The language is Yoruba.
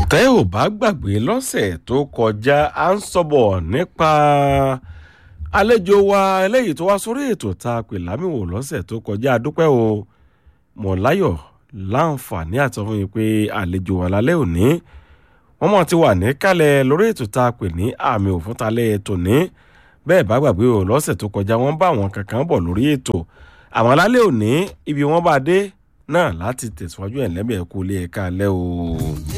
tẹ́ ò bá gbàgbé lọ́sẹ̀ tó kọjá à ń sọ̀bọ̀ nípa àlejò wa eléyìí tó wá sórí ètò tá a pè lámìwò lọ́sẹ̀ tó kọjá dúpẹ́ o mọ̀láyọ̀ láǹfààní àti fún mi pé àlejò wa lálẹ́ òní wọ́n mọ̀ ti wà níkàlẹ̀ lórí ètò tá a pè ní àmì òfúntalẹ̀ tòní bẹ́ẹ̀ bá gbàgbé o lọ́sẹ̀ tó kọjá wọ́n bá àwọn kankan bọ̀ lórí ètò àwọn lálẹ́ òní ibi wọ́n bá dé náà láti tẹ̀síwájú ẹ̀ lẹ́bẹ̀ẹ́ kú lé ẹ̀ka alẹ́ o.